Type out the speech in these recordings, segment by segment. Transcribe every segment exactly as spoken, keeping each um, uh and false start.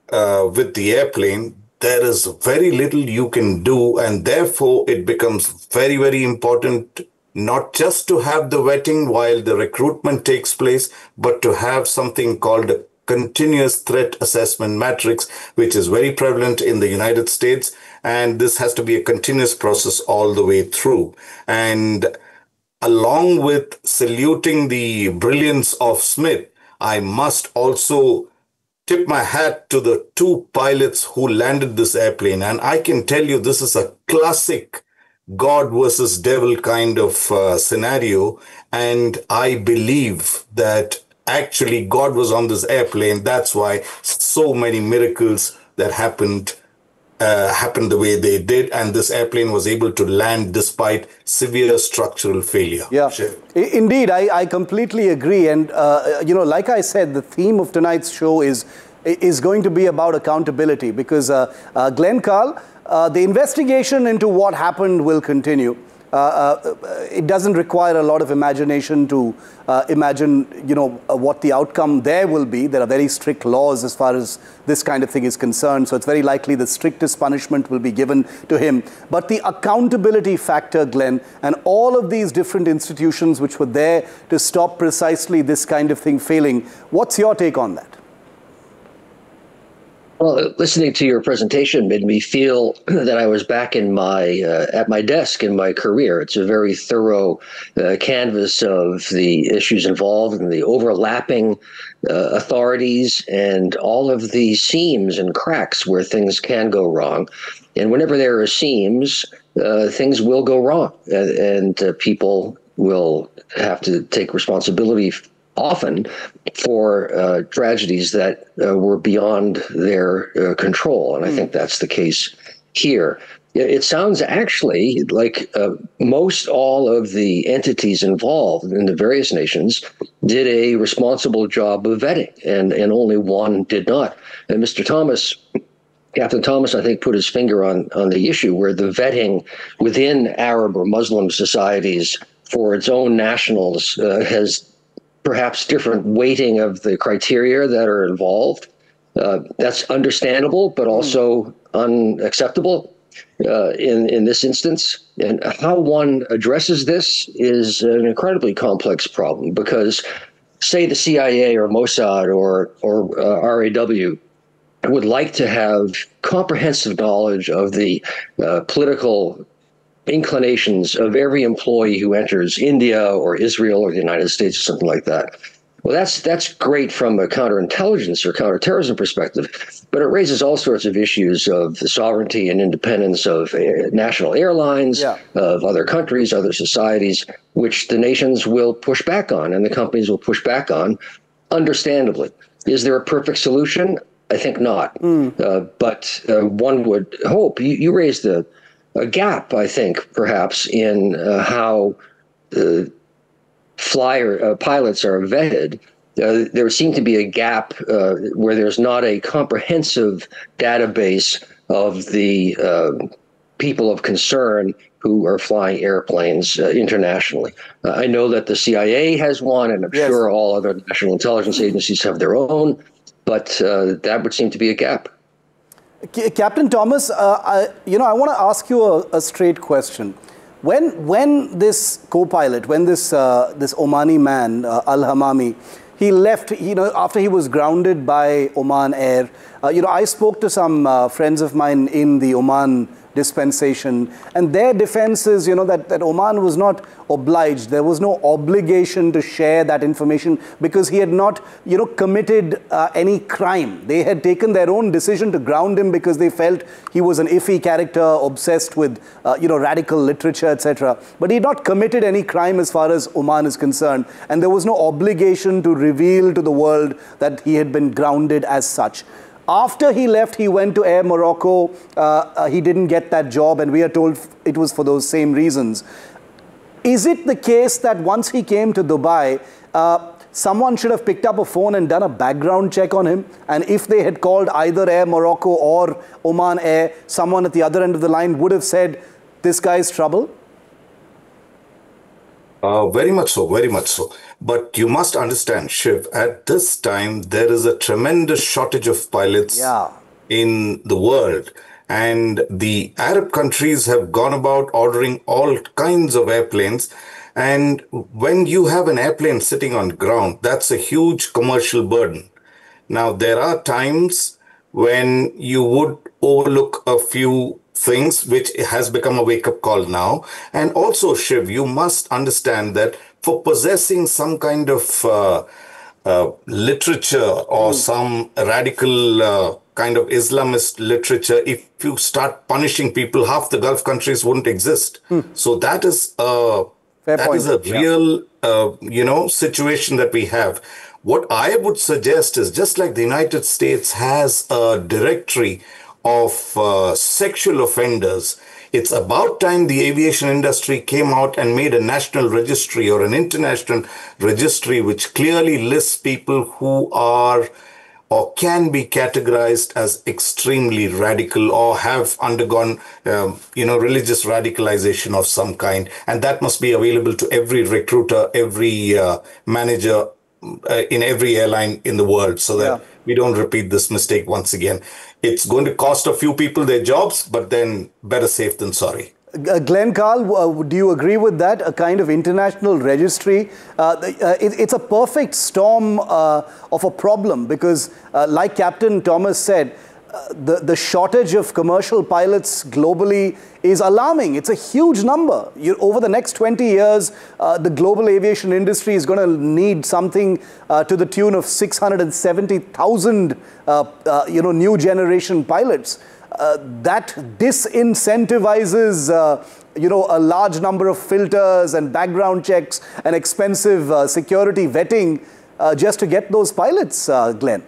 uh, with the airplane, there is very little you can do, and therefore it becomes very, very important not just to have the vetting while the recruitment takes place, but to have something called a continuous threat assessment matrix, which is very prevalent in the United States. And this has to be a continuous process all the way through. And along with saluting the brilliance of Smith, I must also tip my hat to the two pilots who landed this airplane. And I can tell you, this is a classic God versus devil kind of uh, scenario. And I believe that actually God was on this airplane. That's why so many miracles that happened uh, happened the way they did. And this airplane was able to land despite severe structural failure. Yeah, Sure. Indeed, I, I completely agree. And, uh, you know, like I said, the theme of tonight's show is, is going to be about accountability because, uh, uh, Glenn Carl, Uh, the investigation into what happened will continue. Uh, uh, it doesn't require a lot of imagination to uh, imagine, you know, uh, what the outcome there will be. There are very strict laws as far as this kind of thing is concerned. So it's very likely the strictest punishment will be given to him. But the accountability factor, Glenn, and all of these different institutions which were there to stop precisely this kind of thing failing, what's your take on that? Well, listening to your presentation made me feel that I was back in my uh, at my desk in my career. It's a very thorough uh, canvas of the issues involved and the overlapping uh, authorities and all of the seams and cracks where things can go wrong. And whenever there are seams, uh, things will go wrong, and, and uh, people will have to take responsibility often for uh, tragedies that uh, were beyond their uh, control. And I think that's the case here. It sounds actually like uh, most all of the entities involved in the various nations did a responsible job of vetting, and, and only one did not. And Mister Thomas, Captain Thomas, I think, put his finger on, on the issue where the vetting within Arab or Muslim societies for its own nationals uh, has perhaps different weighting of the criteria that are involved. Uh, that's understandable, but also unacceptable uh, in, in this instance. And how one addresses this is an incredibly complex problem because, say, the C I A or Mossad or, or uh, R A W would like to have comprehensive knowledge of the uh, political inclinations of every employee who enters India or Israel or the United States or something like that. Well, that's that's great from a counterintelligence or counterterrorism perspective, but it raises all sorts of issues of the sovereignty and independence of uh, national airlines, yeah. of other countries, other societies, which the nations will push back on and the companies will push back on, understandably. Is there a perfect solution? I think not. Mm. Uh, but uh, one would hope. You, you raised the a gap, I think, perhaps, in uh, how uh, flyer uh, pilots are vetted. Uh, there seemed to be a gap uh, where there's not a comprehensive database of the uh, people of concern who are flying airplanes uh, internationally. Uh, I know that the C I A has one, and I'm yes. sure all other national intelligence agencies have their own, but uh, that would seem to be a gap. Captain Thomas, uh, I, you know, I want to ask you a, a straight question. When when this co-pilot, when this uh, this Omani man, uh, Al Hamami, he left, you know, after he was grounded by Oman Air, uh, you know, I spoke to some uh, friends of mine in the Oman dispensation, and their defense is, you know, that, that Oman was not obliged. There was no obligation to share that information because he had not, you know, committed uh, any crime. They had taken their own decision to ground him because they felt he was an iffy character, obsessed with, uh, you know, radical literature, et cetera. But he had not committed any crime as far as Oman is concerned. And there was no obligation to reveal to the world that he had been grounded as such. After he left, he went to Air Morocco. Uh, uh, he didn't get that job, and we are told it was for those same reasons. Is it the case that once he came to Dubai, uh, someone should have picked up a phone and done a background check on him? And if they had called either Air Morocco or Oman Air, someone at the other end of the line would have said, this guy's trouble? Uh, very much so, very much so. But you must understand, Shiv, at this time, there is a tremendous shortage of pilots yeah. in the world. And the Arab countries have gone about ordering all kinds of airplanes. And when you have an airplane sitting on ground, that's a huge commercial burden. Now, there are times when you would overlook a few things, which has become a wake-up call now. And also, Shiv, you must understand that for possessing some kind of uh, uh, literature or mm. some radical uh, kind of Islamist literature, if you start punishing people, half the Gulf countries wouldn't exist. Hmm. So that is a, that point. is a real, yeah. uh, you know, situation that we have. What I would suggest is, just like the United States has a directory of uh, sexual offenders, it's about time the aviation industry came out and made a national registry or an international registry which clearly lists people who are or can be categorized as extremely radical or have undergone, um, you know, religious radicalization of some kind. And that must be available to every recruiter, every uh, manager uh, in every airline in the world, so that yeah. we don't repeat this mistake once again. It's going to cost a few people their jobs, but then better safe than sorry. Uh, Glenn Carl, uh, do you agree with that? A kind of international registry? Uh, uh, it, it's a perfect storm uh, of a problem because, uh, like Captain Thomas said, uh, the, the shortage of commercial pilots globally is alarming. It's a huge number. You, over the next twenty years, uh, the global aviation industry is going to need something uh, to the tune of six hundred seventy thousand uh, uh, you know, new generation pilots. Uh, that disincentivizes, uh, you know, a large number of filters and background checks and expensive uh, security vetting uh, just to get those pilots, uh, Glenn.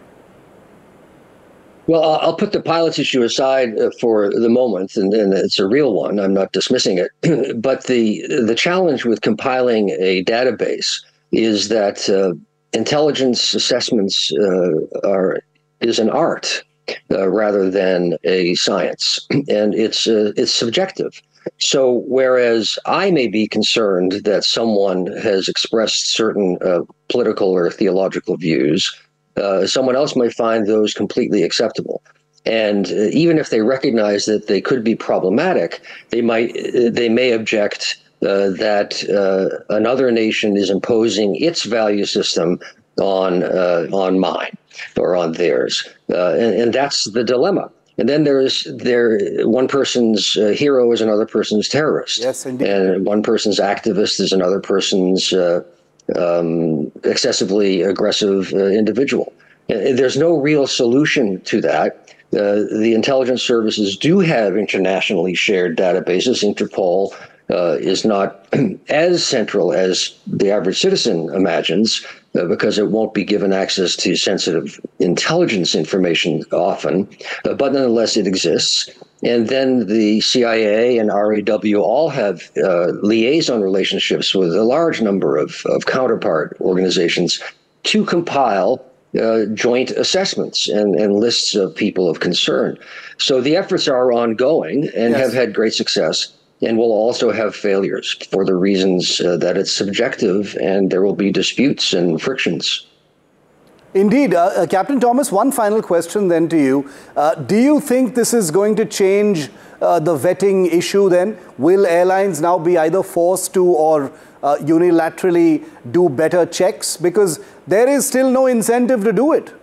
Well, I'll put the pilots issue aside for the moment, and, and it's a real one. I'm not dismissing it. But the the challenge with compiling a database is that uh, intelligence assessments uh, are is an art. Uh, rather than a science, and it's uh, it's subjective. So whereas I may be concerned that someone has expressed certain uh, political or theological views, uh, someone else might find those completely acceptable. And uh, even if they recognize that they could be problematic, they might uh, they may object uh, that uh, another nation is imposing its value system on uh, on mine or on theirs, uh, and, and that's the dilemma. And then there's there one person's uh, hero is another person's terrorist. Yes, indeed. And one person's activist is another person's uh, um, excessively aggressive uh, individual. And there's no real solution to that. Uh, the intelligence services do have internationally shared databases. Interpol uh, is not as central as the average citizen imagines, uh, because it won't be given access to sensitive intelligence information often, uh, but nonetheless it exists. And then the C I A and R A W all have uh, liaison relationships with a large number of, of counterpart organizations to compile Uh, joint assessments and, and lists of people of concern. So the efforts are ongoing and yes. have had great success, and will also have failures for the reasons uh, that it's subjective and there will be disputes and frictions. Indeed. Uh, uh, Captain Thomas, one final question then to you. Uh, do you think this is going to change uh, the vetting issue then? Will airlines now be either forced to or uh, unilaterally do better checks? Because there is still no incentive to do it.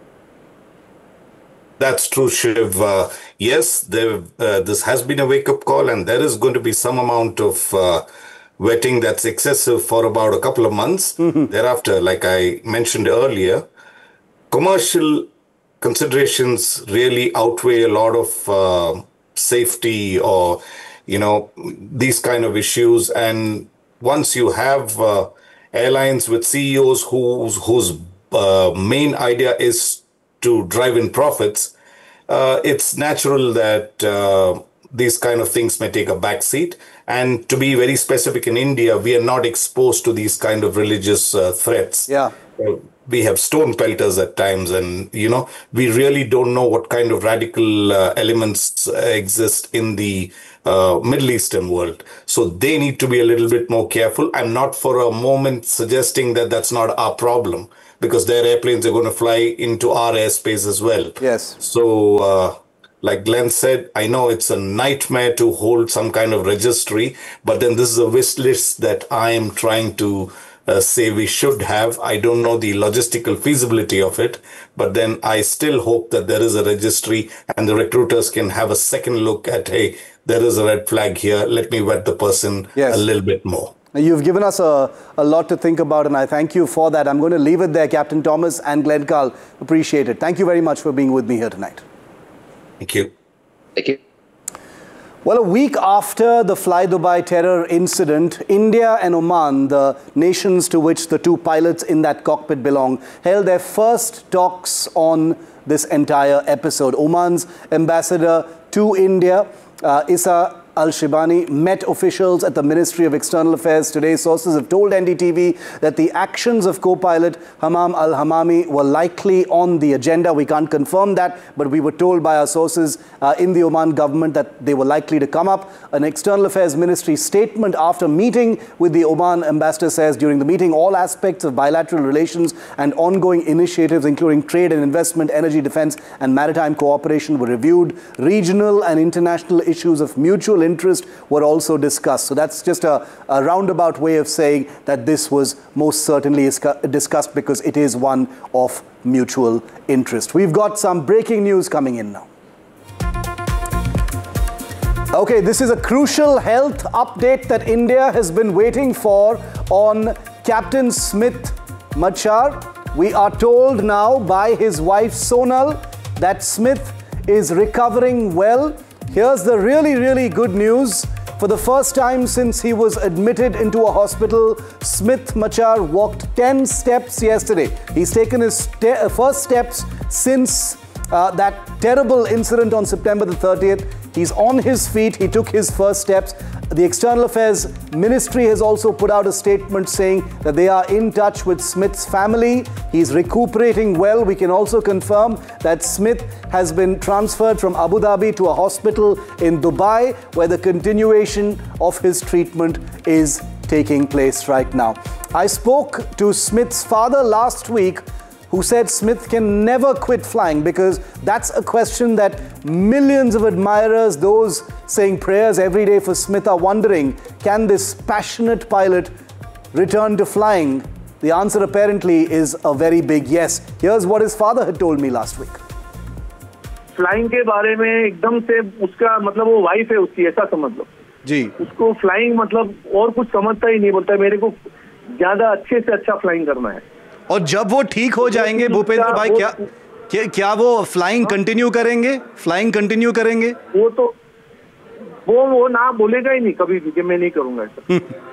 That's true, Shiv. Uh, yes, there, uh, this has been a wake-up call, and there is going to be some amount of uh, vetting that's excessive for about a couple of months. Mm-hmm. Thereafter, like I mentioned earlier, commercial considerations really outweigh a lot of uh, safety or, you know, these kind of issues. And once you have uh, airlines with C E Os whose whose uh, main idea is to drive in profits, uh, it's natural that uh, these kind of things may take a back seat. And to be very specific, in India, we are not exposed to these kind of religious uh, threats. Yeah. Uh, we have stone pelters at times, and, you know, we really don't know what kind of radical uh, elements uh, exist in the uh, Middle Eastern world. So they need to be a little bit more careful. I'm not for a moment suggesting that that's not our problem, because their airplanes are going to fly into our airspace as well. Yes. So uh, Like Glenn said, I know it's a nightmare to hold some kind of registry, but then this is a wish list that I am trying to uh, say we should have. I don't know the logistical feasibility of it, but then I still hope that there is a registry and the recruiters can have a second look at, hey, there is a red flag here. Let me vet the person Yes. a little bit more. You've given us a, a lot to think about, and I thank you for that. I'm going to leave it there, Captain Thomas and Glenn Carl. Appreciate it. Thank you very much for being with me here tonight. Thank you. Thank you. Well, a week after the Fly Dubai terror incident, India and Oman, the nations to which the two pilots in that cockpit belong, held their first talks on this entire episode. Oman's ambassador to India, uh, Issa Al-Shibani, met officials at the Ministry of External Affairs today. Sources have told N D T V that the actions of co-pilot Hammam Al-Hamami were likely on the agenda. We can't confirm that, but we were told by our sources uh, in the Oman government that they were likely to come up. An External Affairs Ministry statement after meeting with the Oman ambassador says, during the meeting, all aspects of bilateral relations and ongoing initiatives, including trade and investment, energy, defense, and maritime cooperation, were reviewed. Regional and international issues of mutual interest were also discussed. So that's just a, a roundabout way of saying that this was most certainly discussed because it is one of mutual interest. We've got some breaking news coming in now. Okay, this is a crucial health update that India has been waiting for on Captain Smith Machar. We are told now by his wife Sonal that Smith is recovering well. Here's the really, really good news. For the first time since he was admitted into a hospital, Smith Machar walked ten steps yesterday. He's taken his ste- first steps since uh, that terrible incident on September the thirtieth. He's on his feet. He took his first steps. The External Affairs Ministry has also put out a statement saying that they are in touch with Smith's family. He's recuperating well. We can also confirm that Smith has been transferred from Abu Dhabi to a hospital in Dubai, where the continuation of his treatment is taking place right now. I spoke to Smith's father last week, who said Smith can never quit flying, because that's a question that millions of admirers, those saying prayers every day for Smith, are wondering, can this passionate pilot return to flying? The answer apparently is a very big yes. Here's what his father had told me last week. Flying के बारे में एकदम से उसका मतलब वो wife है उसकी, ऐसा समझ लो जी। उसको फ्लाइंग मतलब और कुछ समझता ही नहीं, बोलता है मेरे को ज्यादा अच्छे से अच्छा फ्लाइंग करना है। और जब वो ठीक हो जाएंगे भूपेंद्र भाई, क्या क्या, क्या वो फ्लाइंग कंटिन्यू करेंगे? फ्लाइंग कंटिन्यू करेंगे? वो तो वो वो ना बोलेगा ही नहीं कभी भी कि मैं नहीं करूंगा ऐसा।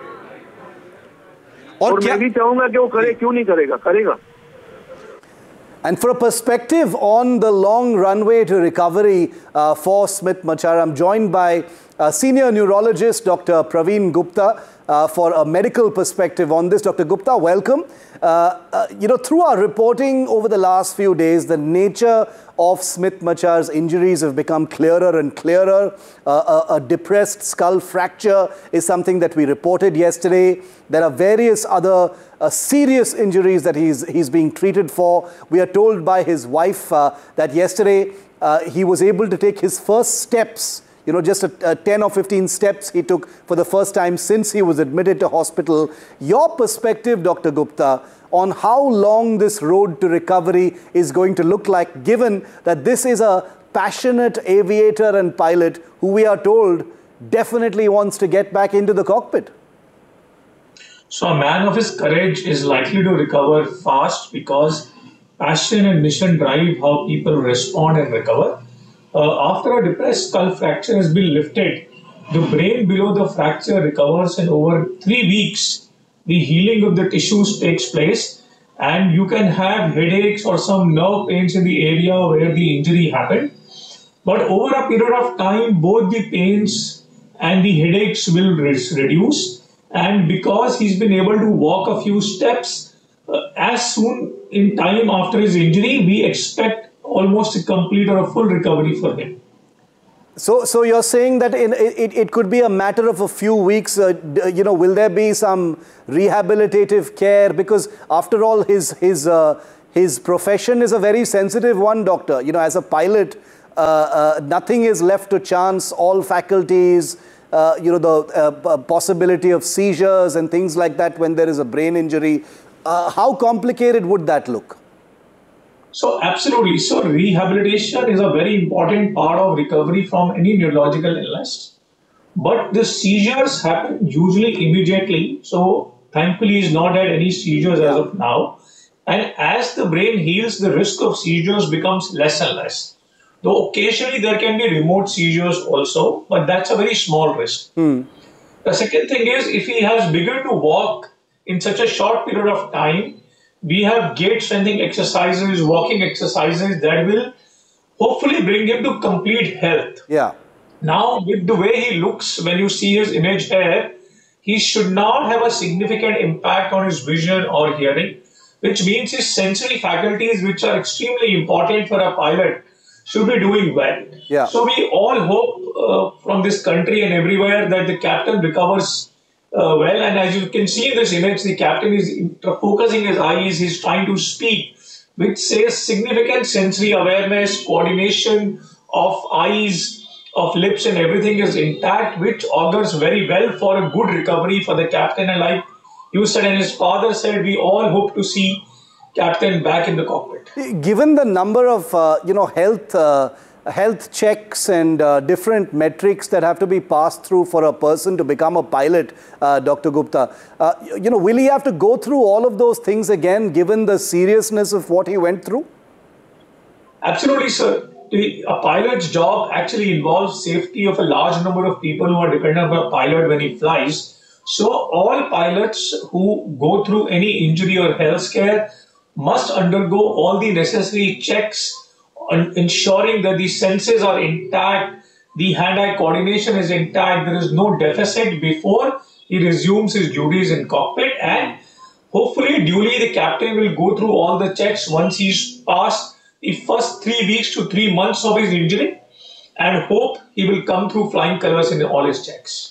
और, और मैं भी चाहूंगा कि वो करे, क्यों नहीं करेगा, करेगा। And for a perspective on the long runway to recovery uh, for Smith Machar, I'm joined by uh, senior neurologist Doctor Praveen Gupta uh, for a medical perspective on this. Doctor Gupta, welcome. Uh, uh, you know, through our reporting over the last few days, the nature of Smith Machar's injuries have become clearer and clearer. Uh, a, a depressed skull fracture is something that we reported yesterday. There are various other uh, serious injuries that he's, he's being treated for. We are told by his wife uh, that yesterday uh, he was able to take his first steps. You know, just a, a ten or fifteen steps he took for the first time since he was admitted to hospital. Your perspective, Doctor Gupta, on how long this road to recovery is going to look like, given that this is a passionate aviator and pilot who we are told definitely wants to get back into the cockpit. So a man of his courage is likely to recover fast because passion and mission drive how people respond and recover. Uh, after a depressed skull fracture has been lifted, the brain below the fracture recovers, and over three weeks, the healing of the tissues takes place, and you can have headaches or some nerve pains in the area where the injury happened. But over a period of time, both the pains and the headaches will reduce. And because he's been able to walk a few steps, uh, as soon in time after his injury, we expect almost a complete or a full recovery for him. So, so you're saying that in, it, it could be a matter of a few weeks, uh, you know, will there be some rehabilitative care? Because after all, his, his, uh, his profession is a very sensitive one, doctor. You know, as a pilot, uh, uh, nothing is left to chance, all faculties, uh, you know, the uh, possibility of seizures and things like that when there is a brain injury. Uh, how complicated would that look? So absolutely. So rehabilitation is a very important part of recovery from any neurological illness. But the seizures happen usually immediately. So thankfully he's not had any seizures yeah. as of now. And as the brain heals, the risk of seizures becomes less and less. Though occasionally there can be remote seizures also, but that's a very small risk. Hmm. The second thing is, if he has begun to walk in such a short period of time, we have gait strengthening exercises, walking exercises that will hopefully bring him to complete health. Yeah. Now, with the way he looks, when you see his image here, he should not have a significant impact on his vision or hearing, which means his sensory faculties, which are extremely important for a pilot, should be doing well. Yeah. So we all hope uh, from this country and everywhere that the captain recovers uh, well. And as you can see in this image, the captain is focusing his eyes, he's trying to speak, which says significant sensory awareness, coordination of eyes, of lips, and everything is intact, which augurs very well for a good recovery for the captain. And like you said and his father said, we all hope to see captain back in the cockpit. Given the number of uh, you know health uh, health checks and uh, different metrics that have to be passed through for a person to become a pilot, uh, Doctor Gupta, uh, you know, will he have to go through all of those things again, given the seriousness of what he went through? Absolutely, sir. The, a pilot's job actually involves safety of a large number of people who are dependent on a pilot when he flies. So all pilots who go through any injury or health care must undergo all the necessary checks, ensuring that the senses are intact, the hand-eye coordination is intact, there is no deficit before he resumes his duties in cockpit, and hopefully duly the captain will go through all the checks once he's passed the first three weeks to three months of his injury, and hope he will come through flying colors in all his checks.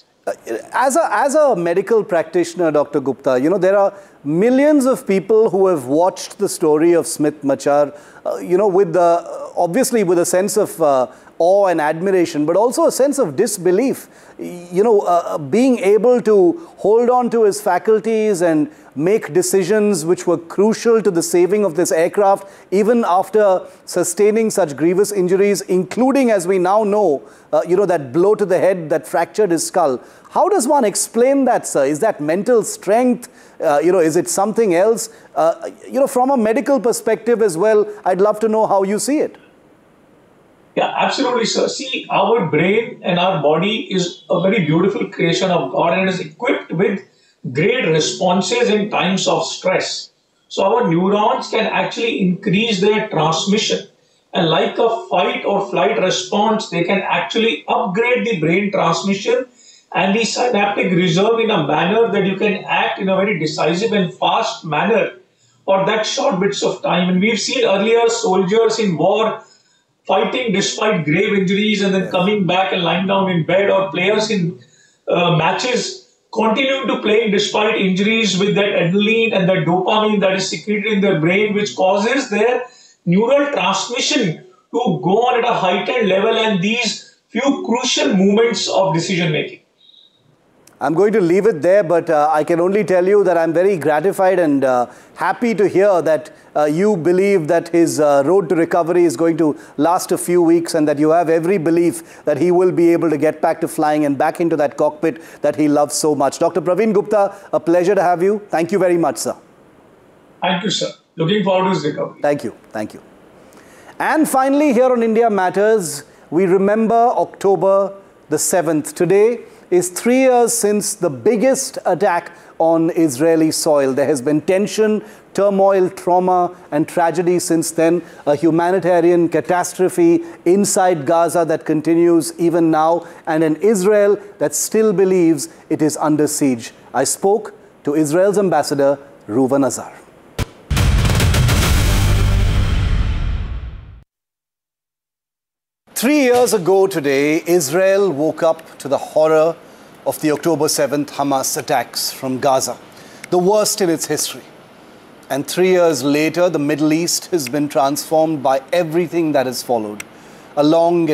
As a, as a medical practitioner, Doctor Gupta, you know, there are millions of people who have watched the story of Smit Machar, uh, you know, with the, obviously with a sense of uh, awe and admiration, but also a sense of disbelief. You know, uh, being able to hold on to his faculties and make decisions which were crucial to the saving of this aircraft, even after sustaining such grievous injuries, including, as we now know, uh, you know, that blow to the head that fractured his skull. How does one explain that, sir? Is that mental strength? Uh, you know, is it something else? Uh, you know, from a medical perspective as well, I'd love to know how you see it. Yeah, absolutely, sir. See, our brain and our body is a very beautiful creation of God, and it is equipped with great responses in times of stress. So our neurons can actually increase their transmission. And like a fight or flight response, they can actually upgrade the brain transmission and the synaptic reserve in a manner that you can act in a very decisive and fast manner for that short bits of time. And we've seen earlier soldiers in war fighting despite grave injuries and then coming back and lying down in bed, or players in uh, matches continuing to play despite injuries with that adrenaline and that dopamine that is secreted in their brain, which causes their neural transmission to go on at a heightened level, and these few crucial moments of decision making. I'm going to leave it there, but uh, I can only tell you that I'm very gratified and uh, happy to hear that uh, you believe that his uh, road to recovery is going to last a few weeks, and that you have every belief that he will be able to get back to flying and back into that cockpit that he loves so much. Doctor Praveen Gupta, a pleasure to have you. Thank you very much, sir. Thank you, sir. Looking forward to his recovery. Thank you. Thank you. And finally, here on India Matters, we remember October the seventh. Today is three years since the biggest attack on Israeli soil. There has been tension, turmoil, trauma, and tragedy since then. A humanitarian catastrophe inside Gaza that continues even now, and an Israel that still believes it is under siege. I spoke to Israel's ambassador, Reuven Azar. Three years ago today, Israel woke up to the horror of the October seventh Hamas attacks from Gaza, the worst in its history. And three years later, the Middle East has been transformed by everything that has followed. a long